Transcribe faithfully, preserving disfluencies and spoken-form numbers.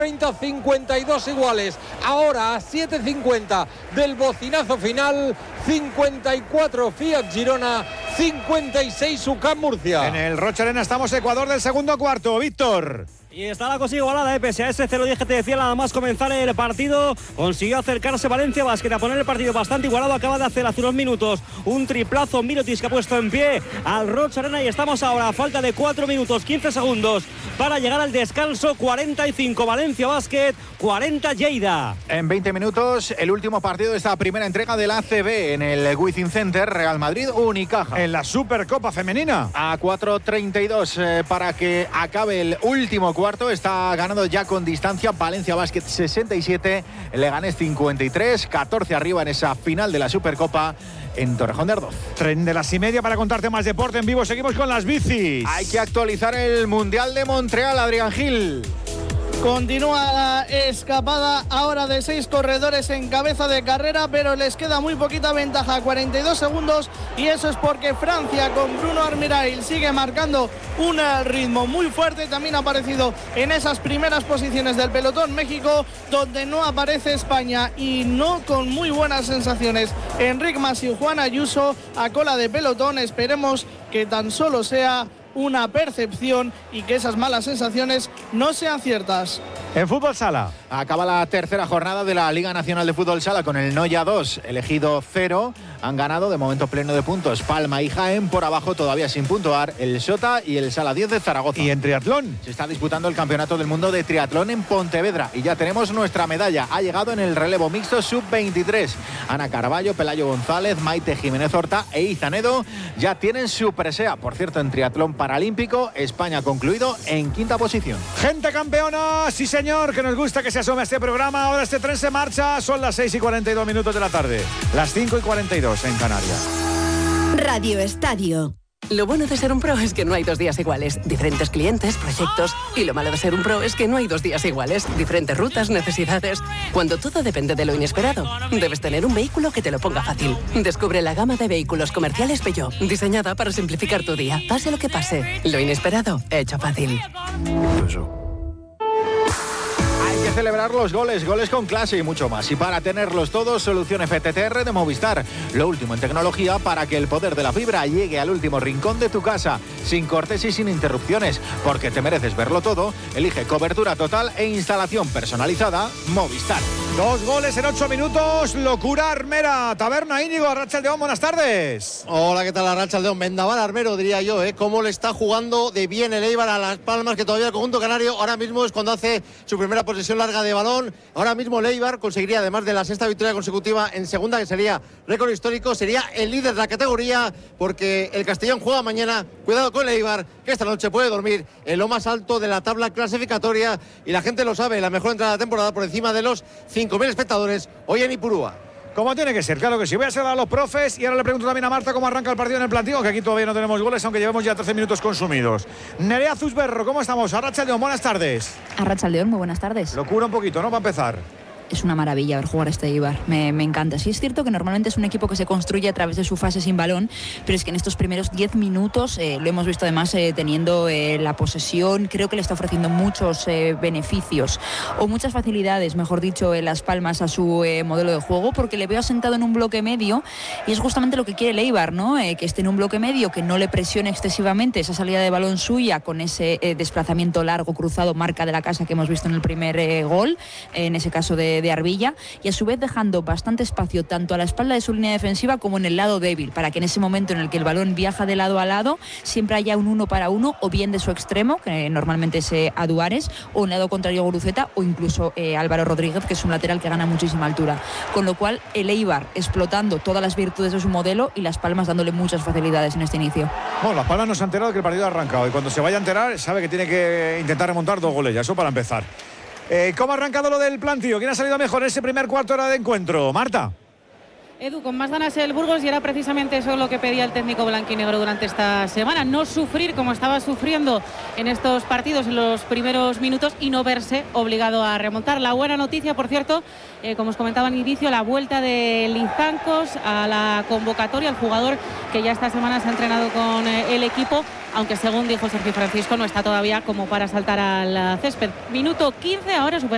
treinta, cincuenta y dos iguales. Ahora a siete cincuenta del bocinazo final, cincuenta y cuatro Fiat Girona, cincuenta y seis U C A M Murcia. En el Rocha Arena estamos Ecuador del segundo cuarto. Víctor. Y está la cosa igualada, ¿eh? Pese a ese cero diez que te decía nada más comenzar el partido, consiguió acercarse Valencia Basket a poner el partido bastante igualado. Acaba de hacer hace unos minutos un triplazo Mirotic que ha puesto en pie al Rocha Arena y estamos ahora a falta de cuatro minutos quince segundos para llegar al descanso. Cuarenta y cinco Valencia Basket, cuarenta Lleida. En veinte minutos el último partido de esta primera entrega del A C B en el Wizzing Center. Real Madrid Unicaja en la Supercopa Femenina a cuatro treinta y dos eh, para que acabe el último cuarto. Está ganando ya con distancia Valencia Basket sesenta y siete, Leganés cincuenta y tres, catorce arriba en esa final de la Supercopa en Torrejón de Ardoz. Tren de las y media para contarte más deporte en vivo. Seguimos con las bicis. Hay que actualizar el Mundial de Montreal, Adrián Gil. Continúa la escapada ahora de seis corredores en cabeza de carrera, pero les queda muy poquita ventaja, cuarenta y dos segundos, y eso es porque Francia con Bruno Almirail sigue marcando un ritmo muy fuerte. También ha aparecido en esas primeras posiciones del pelotón México, donde no aparece España y no con muy buenas sensaciones Enric Mas y Juan Ayuso a cola de pelotón. Esperemos que tan solo sea una percepción y que esas malas sensaciones no sean ciertas. En fútbol sala acaba la tercera jornada de la Liga Nacional de Fútbol Sala con el Noya dos, elegido cero. Han ganado de momento pleno de puntos Palma y Jaén. Por abajo todavía sin puntuar el Sota y el Sala diez de Zaragoza. Y en triatlón se está disputando el Campeonato del Mundo de Triatlón en Pontevedra y ya tenemos nuestra medalla. Ha llegado en el relevo mixto sub veintitrés. Ana Carballo, Pelayo González, Maite Jiménez Horta e Izanedo ya tienen su presea. Por cierto, en triatlón paralímpico, España ha concluido en quinta posición. Gente campeona, sí señor, que nos gusta que se asome a este programa. Ahora este tren se marcha, son las seis y cuarenta y dos minutos de la tarde, las cinco y cuarenta y dos en Canarias. Radio Estadio. Lo bueno de ser un pro es que no hay dos días iguales. Diferentes clientes, proyectos. Y lo malo de ser un pro es que no hay dos días iguales. Diferentes rutas, necesidades. Cuando todo depende de lo inesperado, debes tener un vehículo que te lo ponga fácil. Descubre la gama de vehículos comerciales Peugeot, diseñada para simplificar tu día. Pase lo que pase, lo inesperado, hecho fácil. Celebrar los goles, goles con clase y mucho más. Y para tenerlos todos, solución F T T R de Movistar. Lo último en tecnología para que el poder de la fibra llegue al último rincón de tu casa, sin cortes y sin interrupciones. Porque te mereces verlo todo. Elige cobertura total e instalación personalizada Movistar. Dos goles en ocho minutos. Locura armera. Taberna Íñigo, Arrachaldeón, buenas tardes. Hola, ¿qué tal, Arrachaldeón? Vendaval armero, diría yo, ¿eh? Cómo le está jugando de bien el Eibar a Las Palmas, que todavía el conjunto canario ahora mismo es cuando hace su primera posesión larga de balón. Ahora mismo el Eibar conseguiría, además de la sexta victoria consecutiva en segunda, que sería récord histórico, sería el líder de la categoría, porque el Castellón juega mañana. Cuidado con el Eibar, que esta noche puede dormir en lo más alto de la tabla clasificatoria, y la gente lo sabe, la mejor entrada de la temporada por encima de los cinco mil espectadores hoy en Ipurúa. Como tiene que ser, claro que sí. Voy a saludar a los profes y ahora le pregunto también a Marta cómo arranca el partido en el plantío, que aquí todavía no tenemos goles, aunque llevamos ya trece minutos consumidos. Nerea Zuzberro, ¿cómo estamos? Arrachaldeón, buenas tardes. Arrachaldeón, muy buenas tardes. Locura un poquito, ¿no? Para empezar. Es una maravilla ver jugar a este Eibar, me, me encanta. Sí es cierto que normalmente es un equipo que se construye a través de su fase sin balón, pero es que en estos primeros diez minutos, eh, lo hemos visto además eh, teniendo eh, la posesión, creo que le está ofreciendo muchos eh, beneficios, o muchas facilidades, mejor dicho, en Las Palmas a su eh, modelo de juego, porque le veo asentado en un bloque medio, y es justamente lo que quiere el Eibar, ¿no? Eh, que esté en un bloque medio, que no le presione excesivamente esa salida de balón suya, con ese eh, desplazamiento largo, cruzado, marca de la casa que hemos visto en el primer eh, gol, eh, en ese caso de de Arbilla, y a su vez dejando bastante espacio tanto a la espalda de su línea defensiva como en el lado débil, para que en ese momento en el que el balón viaja de lado a lado siempre haya un uno para uno, o bien de su extremo, que normalmente es eh, Aduares, o en el lado contrario Guruceta, o incluso eh, Álvaro Rodríguez, que es un lateral que gana muchísima altura, con lo cual el Eibar explotando todas las virtudes de su modelo y Las Palmas dándole muchas facilidades en este inicio. Bueno, Las Palmas no se ha enterado que el partido ha arrancado, y cuando se vaya a enterar sabe que tiene que intentar remontar dos goles, ya eso para empezar. Eh, ¿Cómo ha arrancado lo del plantío? ¿Quién ha salido mejor en ese primer cuarto hora de encuentro? Marta. Edu, con más ganas el Burgos, y era precisamente eso lo que pedía el técnico blanquinegro durante esta semana, no sufrir como estaba sufriendo en estos partidos en los primeros minutos y no verse obligado a remontar. La buena noticia, por cierto, eh, como os comentaba al inicio, la vuelta de Lizancos a la convocatoria, el jugador que ya esta semana se ha entrenado con eh, el equipo, aunque según dijo Sergio Francisco no está todavía como para saltar al césped. Minuto quince, ahora supera